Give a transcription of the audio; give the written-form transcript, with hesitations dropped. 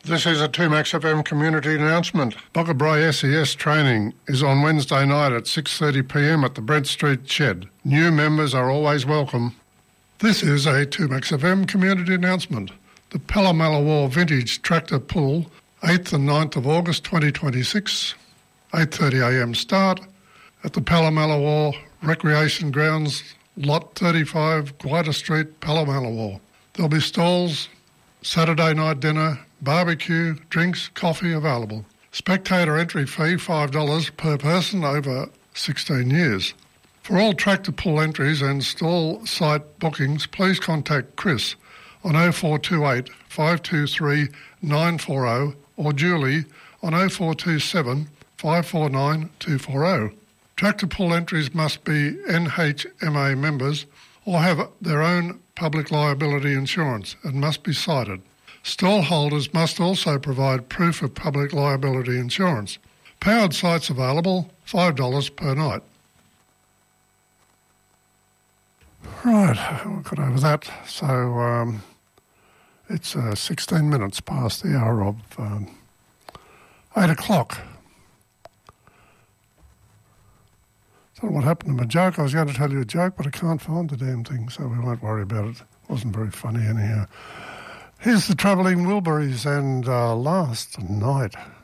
This is a 2Max FM community announcement. Boggabri SES training is on Wednesday night at 6:30pm at the Brent Street Shed. New members are always welcome. This is a 2Max FM community announcement. The Pallamallawar Vintage Tractor Pull, 8th and 9th of August 2026, 8:30am start at the Pallamallawar Recreation Grounds, Lot 35, Guida Street, Pallamallawar. There'll be stalls, Saturday night dinner, barbecue, drinks, coffee available. Spectator entry fee $5 per person over 16 years. For all tractor pull entries and stall site bookings, please contact Chris on 0428 523 940 or Julie on 0427 549 240. Tractor pull entries must be NHMA members or have their own public liability insurance and must be cited. Stall holders must also provide proof of public liability insurance. Powered sites available, $5 per night. Right, we got over that. So it's 16 minutes past the hour of 8 o'clock. I don't know what happened to my joke. I was going to tell you a joke, but I can't find the damn thing, so we won't worry about it. It wasn't very funny anyhow. Here's the Travelling Wilburys and Last Night.